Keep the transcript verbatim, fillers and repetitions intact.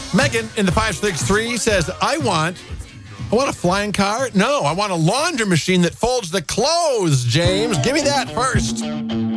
Megan in the five six three says, I want, I want a flying car. No, I want a laundry machine that folds the clothes, James. Give me that first.